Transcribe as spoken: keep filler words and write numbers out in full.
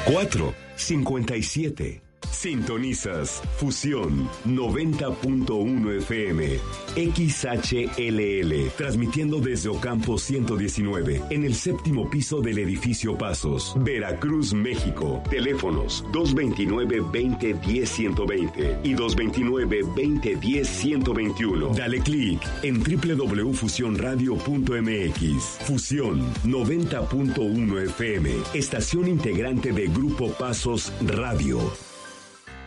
cuatro cincuenta y siete. Sintonizas Fusión noventa punto uno F M, X H L L, transmitiendo desde Ocampo ciento diecinueve, en el séptimo piso del edificio Pasos, Veracruz, México. Teléfonos dos veintinueve, veinte, diez, ciento veinte y dos veintinueve, veinte, diez, ciento veintiuno. Dale clic en doble u doble u doble u punto fusión radio punto m x. Fusión noventa punto uno F M, estación integrante de Grupo Pasos Radio.